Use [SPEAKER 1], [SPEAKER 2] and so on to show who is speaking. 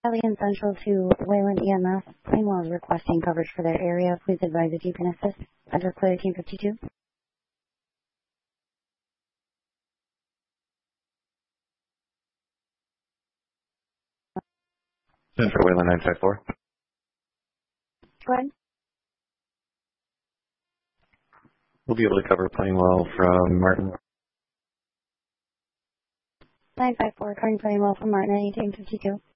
[SPEAKER 1] Alien Central to Wayland EMS. Plainwell is requesting coverage for their area. Please advise if you can assist. Address code 1852.
[SPEAKER 2] Central Wayland 954.
[SPEAKER 1] Go ahead.
[SPEAKER 2] We'll be able to cover Plainwell from Martin.
[SPEAKER 1] 954, calling Plainwell from Martin at 1852.